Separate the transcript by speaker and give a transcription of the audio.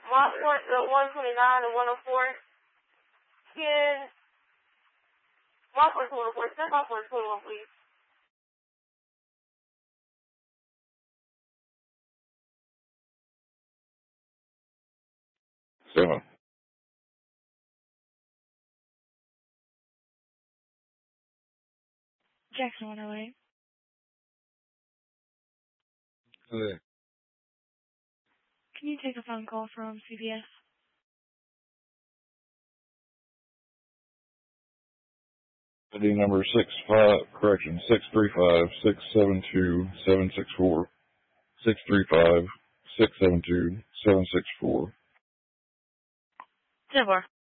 Speaker 1: Mosport, 129 and 104. Can Mosport 104, step off on 21, please.
Speaker 2: Seven.
Speaker 3: Jackson 108.
Speaker 2: Hello.
Speaker 3: Can you take a phone call from CVS?
Speaker 2: ID number 635-672-764. 635-672-764.
Speaker 3: 10-4.